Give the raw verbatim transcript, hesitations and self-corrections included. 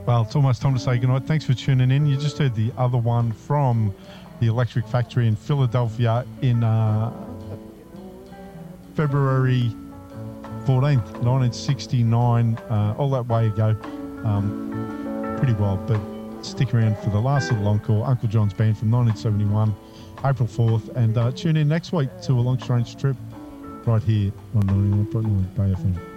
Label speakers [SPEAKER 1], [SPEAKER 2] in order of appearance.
[SPEAKER 1] Well, it's almost time to say goodnight. Thanks for tuning in. You just heard the other one from the Electric Factory in Philadelphia in uh, February fourteenth, nineteen sixty-nine. Uh, all that way ago. Um, pretty wild, but stick around for the last little encore. Uncle John's Band from nineteen seventy-one, April fourth. And uh, tune in next week to A Long Strange Trip right here on ninety-one point nine Bay F M.